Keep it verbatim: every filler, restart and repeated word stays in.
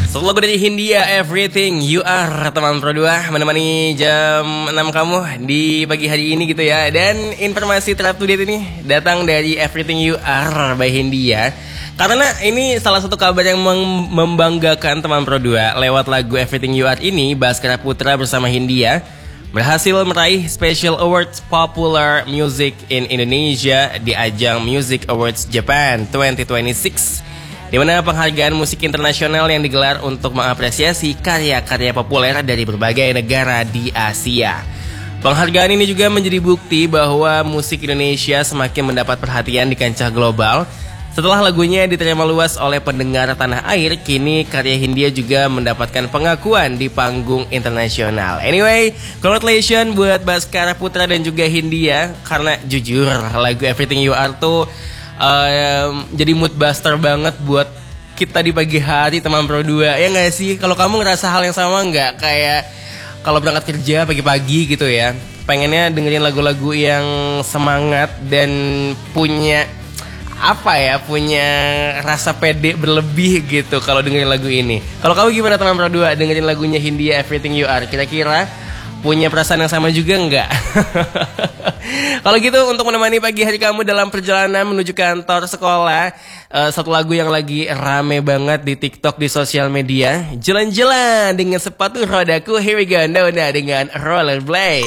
Satu lagu dari Hindia, Everything You Are, teman Pro dua, menemani jam enam kamu di pagi hari ini gitu ya. Dan informasi terupdate date ini datang dari Everything You Are by Hindia. Karena ini salah satu kabar yang membanggakan teman Pro dua. Lewat lagu Everything You Are ini, Bhaskara Putra bersama Hindia berhasil meraih Special Awards Popular Music in Indonesia di ajang Music Awards Japan dua ribu dua puluh enam, di mana penghargaan musik internasional yang digelar untuk mengapresiasi karya-karya populer dari berbagai negara di Asia. Penghargaan ini juga menjadi bukti bahwa musik Indonesia semakin mendapat perhatian di kancah global. Setelah lagunya diterima luas oleh pendengar tanah air, kini karya Hindia juga mendapatkan pengakuan di panggung internasional. Anyway, congratulations buat Bhaskara Putra dan juga Hindia, karena jujur lagu Everything You Are tuh Uh, jadi mood buster banget buat kita di pagi hari teman Pro dua. Ya gak sih? Kalau kamu ngerasa hal yang sama gak? Kayak kalau berangkat kerja pagi-pagi gitu ya, pengennya dengerin lagu-lagu yang semangat dan punya apa ya, punya rasa pede berlebih gitu kalau dengerin lagu ini. Kalau kamu gimana teman Pro dua dengerin lagunya Hindia Everything You Are? Kira-kira punya perasaan yang sama juga enggak? Kalau gitu, untuk menemani pagi hari kamu dalam perjalanan menuju kantor, sekolah, uh, satu lagu yang lagi rame banget di TikTok, di sosial media, Jalan-jalan dengan sepatu rodaku. Here we go, nah dengan Rollerblade.